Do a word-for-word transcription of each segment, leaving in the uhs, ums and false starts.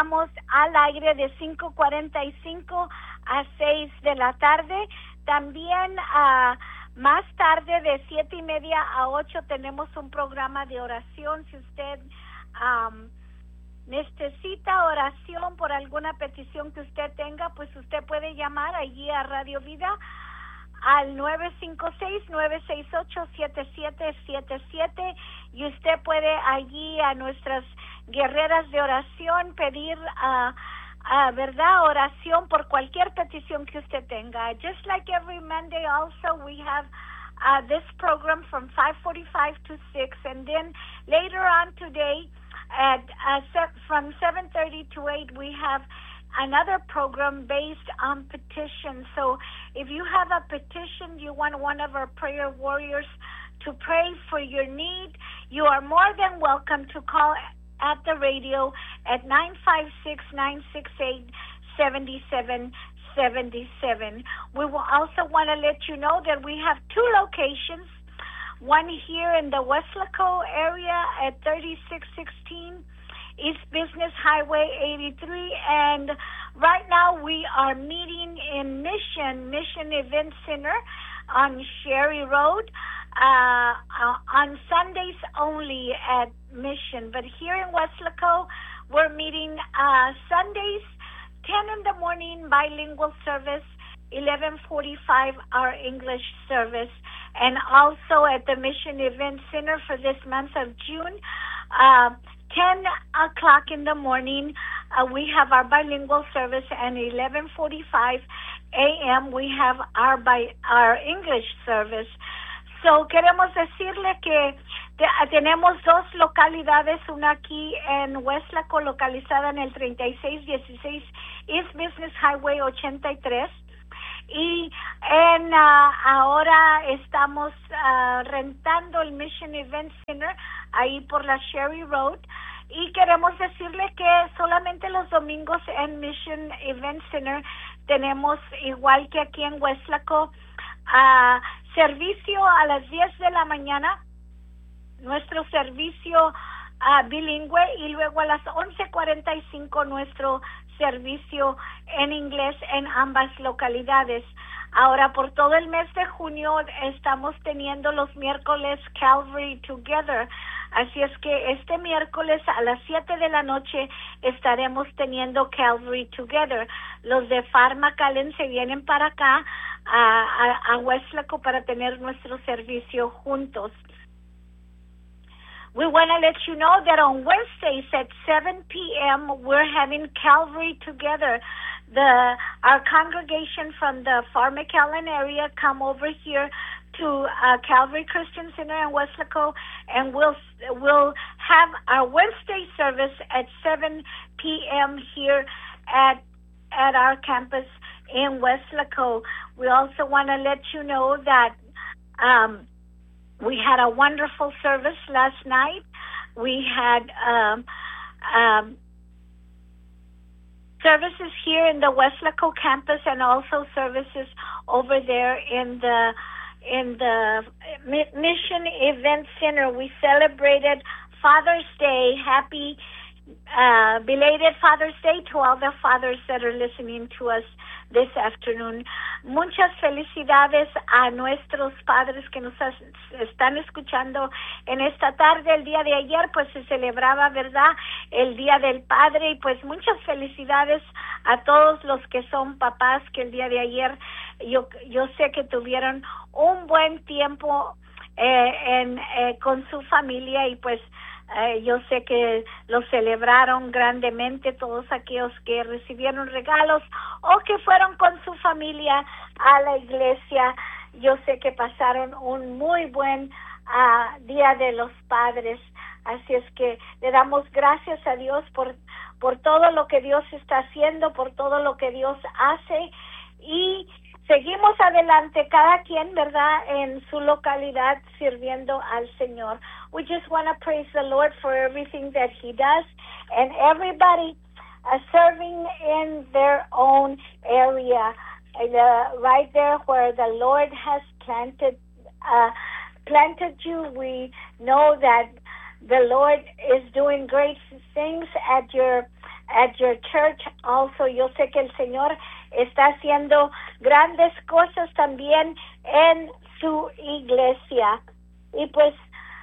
estamos al aire de cinco cuarenta y cinco a seis de la tarde. También uh, más tarde de siete y media a ocho tenemos un programa de oración. Si usted um, necesita oración por alguna petición que usted tenga, pues usted puede llamar allí a Radio Vida al nueve cinco seis, nueve seis ocho, siete siete siete siete, y usted puede allí a nuestras guerreras de oración pedir uh, uh, verdad, oración por cualquier petición que usted tenga. Just like every Monday also we have uh, this program from five forty-five to six, and then later on today at uh, se- from seven thirty to eight we have another program based on petition. So if you have a petition, you want one of our prayer warriors to pray for your need, you are more than welcome to call at the radio at nine five six, nine six eight, seven seven seven seven. We will also want to let you know that we have two locations, one here in the Weslaco area at thirty-six sixteen East Business Highway eighty-three, and right now we are meeting in Mission, Mission Event Center on Sherry Road, uh, uh, on Sundays only at Mission. But here in Weslaco, we're meeting uh, Sundays, ten in the morning, bilingual service, eleven forty-five our English service, and also at the Mission Event Center for this month of June, uh, ten o'clock in the morning, uh, we have our bilingual service, and eleven forty-five a.m. we have our bi- our English service. So queremos decirle que te, tenemos dos localidades, una aquí en Weslaco, localizada en el treinta y seis dieciséis East Business Highway ochenta y tres, y en uh, ahora estamos uh, rentando el Mission Event Center ahí por la Sherry Road, y queremos decirle que solamente los domingos en Mission Event Center tenemos, igual que aquí en Weslaco, uh, servicio a las diez de la mañana, nuestro servicio uh, bilingüe, y luego a las once cuarenta y cinco nuestro servicio en inglés en ambas localidades. Ahora, por todo el mes de junio estamos teniendo los miércoles Calvary Together, así es que este miércoles a las siete de la noche estaremos teniendo Calvary Together. Los de Pharmacalen se vienen para acá a, a, a Weslaco para tener nuestro servicio juntos. We want to let you know that on Wednesdays at seven p.m. we're having Calvary Together. The our congregation from the Pharmacalen area come over here to uh, Calvary Christian Center in Weslaco, and we'll we'll have our Wednesday service at seven p.m. here at at our campus in Weslaco. We also want to let you know that um, we had a wonderful service last night. We had um, um, services here in the Weslaco campus, and also services over there in the in the Mission Event Center. We celebrated Father's Day. Happy uh, belated Father's Day to all the fathers that are listening to us this afternoon. Muchas felicidades a nuestros padres que nos están escuchando en esta tarde. El día de ayer pues se celebraba, ¿verdad?, el Día del Padre, y pues muchas felicidades a todos los que son papás, que el día de ayer yo yo sé que tuvieron un buen tiempo eh, en eh, con su familia, y pues Eh, yo sé que lo celebraron grandemente todos aquellos que recibieron regalos o que fueron con su familia a la iglesia. Yo sé que pasaron un muy buen uh, Día de los Padres. Así es que le damos gracias a Dios por, por todo lo que Dios está haciendo, por todo lo que Dios hace, y seguimos adelante, cada quien, ¿verdad?, en su localidad sirviendo al Señor. We just want to praise the Lord for everything that He does, and everybody uh, serving in their own area, uh, right there where the Lord has planted uh, planted you. We know that the Lord is doing great things at your at your church also. Yo sé que el Señor está haciendo grandes cosas también en su iglesia. Y pues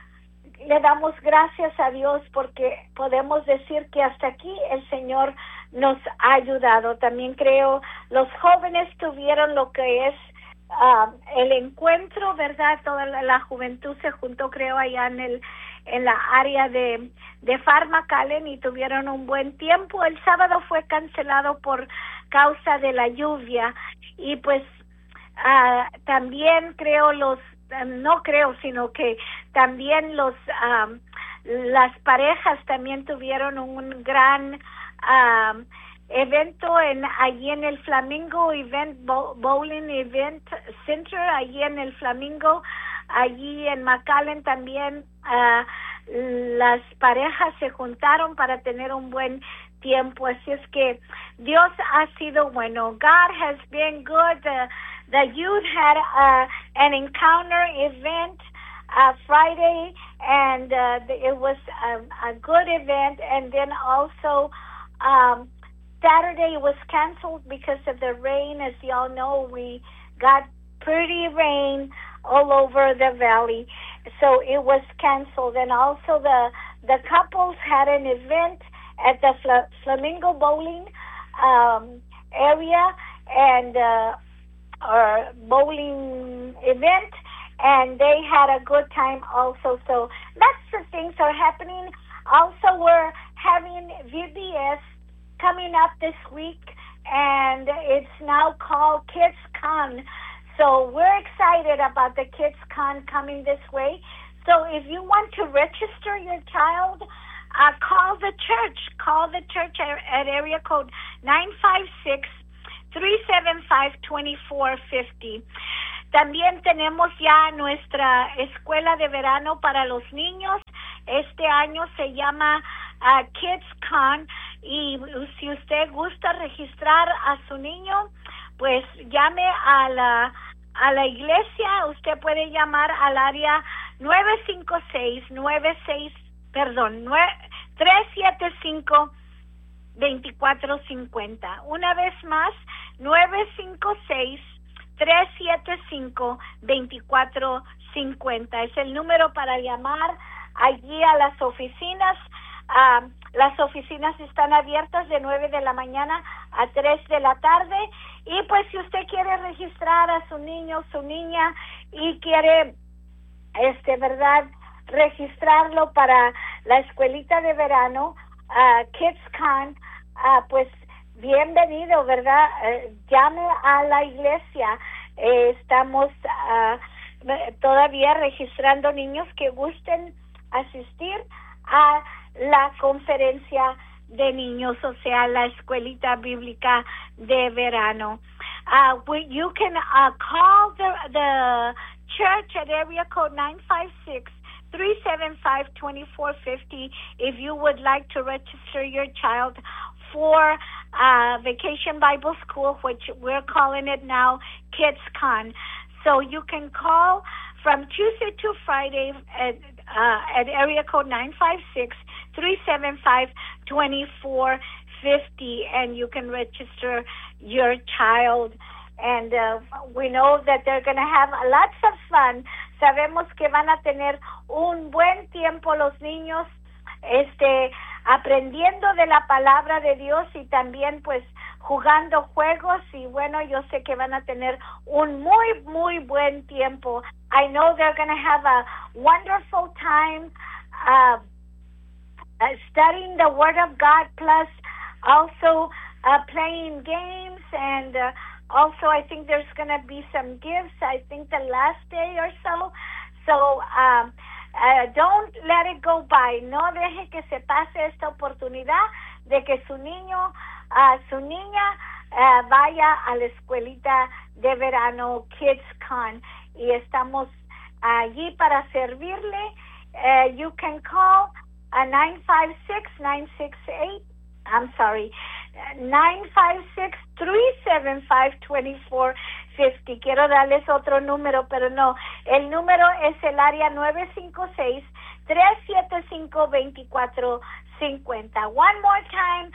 le damos gracias a Dios porque podemos decir que hasta aquí el Señor nos ha ayudado. También creo los jóvenes tuvieron lo que es uh, el encuentro, ¿verdad? Toda la, la juventud se juntó, creo, allá en el en la área de de Farmacalen y tuvieron un buen tiempo. El sábado fue cancelado por causa de la lluvia y pues uh, también creo los no creo, sino que también los um, las parejas también tuvieron un gran um, evento en allí en el Flamingo Event Bowling Event Center, allí en el Flamingo, allí en McAllen también uh, las parejas se juntaron para tener un buen tiempo. Así es que Dios ha sido bueno. God has been good. Uh, The youth had uh, an encounter event uh, Friday, and uh, it was a, a good event. And then also um, Saturday was canceled because of the rain. As y'all know, we got pretty rain all over the valley, so it was canceled. And also the the couples had an event at the Fla- Flamingo Bowling um, area, and uh, or bowling event, and they had a good time also. So that's the things are happening. Also, we're having V B S coming up this week, and it's now called Kids Con. So we're excited about the Kids Con coming this way. So if you want to register your child, uh, call the church. Call the church at, at area code nine five six, three seven five, two four five zero. También tenemos ya nuestra escuela de verano para los niños. Este año se llama uh, Kids Con, y si usted gusta registrar a su niño, pues llame a la a la iglesia. Usted puede llamar al área nueve cinco seis, nueve seis, perdón, tres siete cinco, dos cuatro cinco cero. Una vez más, nueve cinco seis, tres siete cinco, dos cuatro cinco cero. Es el número para llamar allí a las oficinas. Uh, las oficinas están abiertas de nueve de la mañana a tres de la tarde. Y pues si usted quiere registrar a su niño, su niña, y quiere, este, verdad, registrarlo para la escuelita de verano, uh, Kids Con, uh, pues bienvenido, ¿verdad? Uh, llame a la iglesia. Eh, estamos uh, todavía registrando niños que gusten asistir a la conferencia de niños, o sea, la escuelita bíblica de verano. Uh, we, you can uh, call the, the church at area code nine five six, three seven five, two four five zero if you would like to register your child for uh, Vacation Bible School, which we're calling it now Kids Con. So you can call from Tuesday to Friday at, uh, at area code nine five six, three seven five, two four five zero, and you can register your child. And uh, we know that they're going to have lots of fun. Sabemos que van a tener un buen tiempo los niños, este, aprendiendo de la palabra de Dios y también pues jugando juegos, y bueno, yo sé que van a tener un muy, muy buen tiempo. I know they're going to have a wonderful time uh, uh, studying the Word of God, plus also uh, playing games, and uh, also I think there's going to be some gifts, I think the last day or so. So um, uh, don't let it go by. No deje que se pase esta oportunidad de que su niño, uh, su niña uh, vaya a la escuelita de verano Kids Con, y estamos allí para servirle. Uh, you can call a nine five six, nine six eight, I'm sorry, nine five six, three seven five, two four five zero. Quiero darles otro número, pero no. El número es el área nueve cinco seis, tres siete cinco, dos cuatro cinco cero. One more time,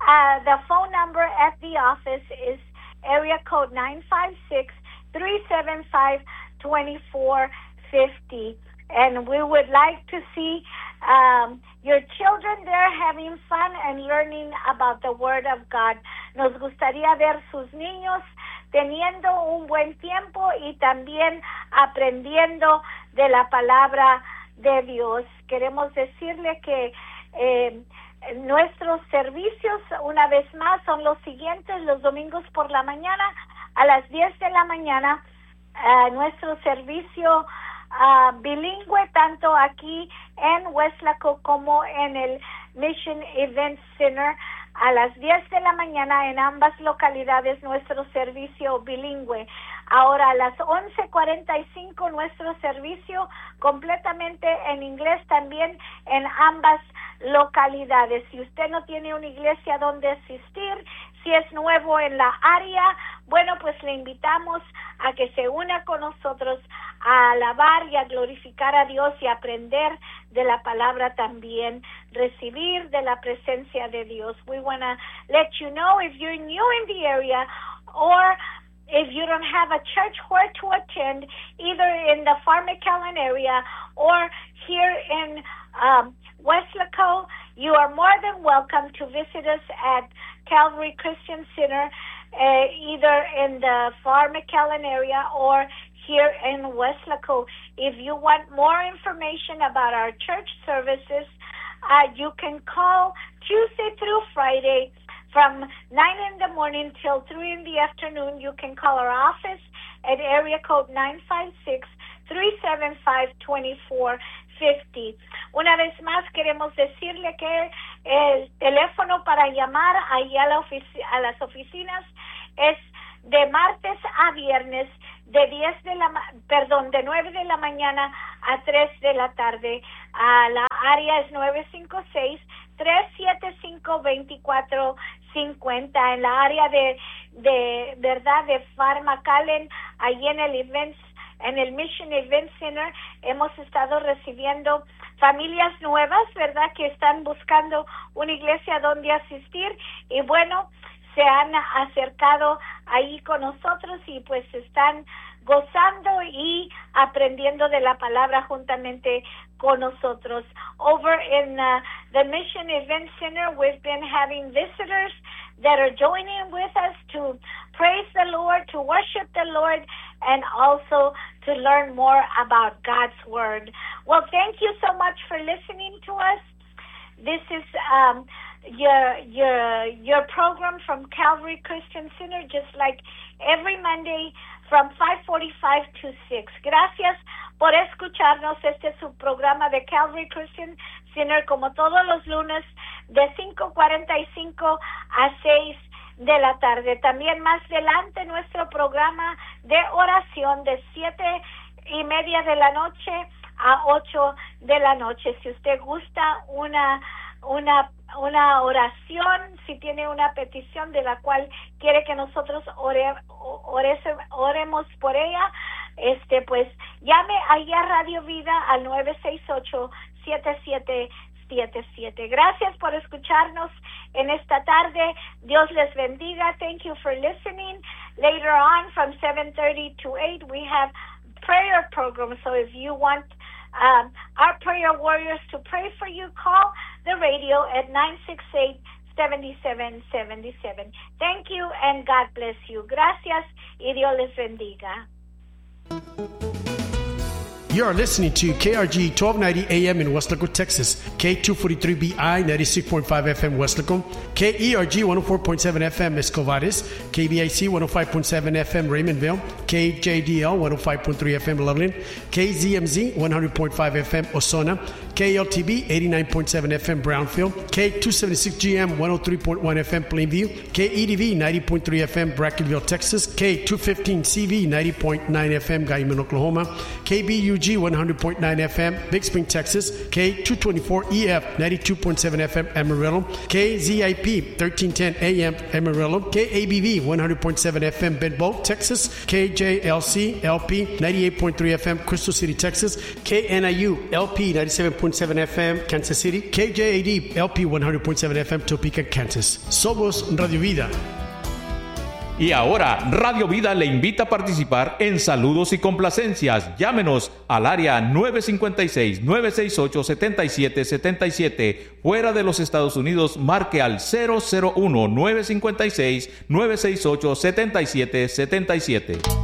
Uh, the phone number at the office is area code nine five six, three seven five, two four five zero. And we would like to see um, your children there having fun and learning about the Word of God. Nos gustaría ver sus niños teniendo un buen tiempo y también aprendiendo de la palabra de Dios. Queremos decirle que eh, nuestros servicios, una vez más, son los siguientes: los domingos por la mañana a las diez de la mañana, uh, nuestro servicio Uh, bilingüe, tanto aquí en Weslaco como en el Mission Event Center, a las diez de la mañana en ambas localidades, nuestro servicio bilingüe. Ahora a las once cuarenta y cinco nuestro servicio completamente en inglés también en ambas localidades. Si usted no tiene una iglesia donde asistir, si es nuevo en la área, bueno, pues le invitamos a que se una con nosotros a alabar y a glorificar a Dios y aprender de la palabra también, recibir de la presencia de Dios. We want to let you know, if you're new in the area or if you don't have a church where to attend, either in the Far McAllen area or here in um, Weslaco, you are more than welcome to visit us at Calvary Christian Center, uh, either in the Far McAllen area or here in Weslaco. If you want more information about our church services, uh, you can call Tuesday through Friday from nine in the morning till three in the afternoon. You can call our office at area code nine five six, three seven five, two four five zero. Una vez más queremos decirle que el teléfono para llamar ahí a, la ofici- a las oficinas es de martes a viernes de diez de la ma- perdón, de nueve de la mañana a tres de la tarde. A la área es nueve cinco seis, tres siete cinco, dos cuatro cinco cero. En la área de de verdad de Far McAllen, ahí en el events en el Mission Event Center, hemos estado recibiendo familias nuevas, ¿verdad?, que están buscando una iglesia donde asistir, y bueno, se han acercado ahí con nosotros y pues están gozando y aprendiendo de la palabra juntamente con nosotros. Over in uh, the Mission Event Center, we've been having visitors that are joining with us to praise the Lord, to worship the Lord, and also to learn more about God's Word. Well, thank you so much for listening to us. This is um, your your your program from Calvary Christian Center, just like every Monday from five forty-five to six. Gracias por escucharnos. Este es su programa de Calvary Christian Center, como todos los lunes de cinco cuarenta y cinco a seis de la tarde. También más adelante nuestro programa de oración de siete y media de la noche a ocho de la noche. Si usted gusta una una una oración, si tiene una petición de la cual quiere que nosotros ore, ore, oremos por ella, este pues llame ahí a Radio Vida al nueve seis ocho, siete siete siete siete. Gracias por escucharnos en esta tarde. Dios les bendiga. Thank you for listening. Later on from seven thirty to eight we have prayer program, so if you want um, our prayer warriors to pray for you, call the radio at nine six eight, seven seven seven seven. Thank you and God bless you. Gracias y Dios les bendiga. You are listening to K R G twelve ninety A M in Weslaco, Texas, K two forty-three B I ninety-six point five F M Weslaco, K E R G one oh four point seven F M Escovares, K B I C one oh five point seven F M Raymondville, K J D L one oh five point three F M Loveland, K Z M Z one hundred point five F M Osona, K L T B eighty-nine point seven F M Brownfield, K two seventy-six G M one oh three point one F M Plainview, K E D V ninety point three F M Brackenville, Texas, K two fifteen C V ninety point nine F M Guyman, Oklahoma, K B U G one hundred point nine F M Big Spring, Texas, K two twenty-four E F ninety-two point seven F M Amarillo, K Z I P thirteen ten A M Amarillo, K A B V one hundred point seven F M Bedboe, Texas, K J L C L P ninety-eight point three F M Crystal City, Texas, K N I U L P ninety-seven point point seven F M, Kansas City. K J A D L P one hundred point seven F M, Topeka, Kansas. Somos Radio Vida. Y ahora, Radio Vida le invita a participar en Saludos y Complacencias. Llámenos al área nueve cinco seis, nueve seis ocho, siete siete siete siete. Fuera de los Estados Unidos, marque al cero cero uno, nueve cinco seis, nueve seis ocho, siete siete siete siete.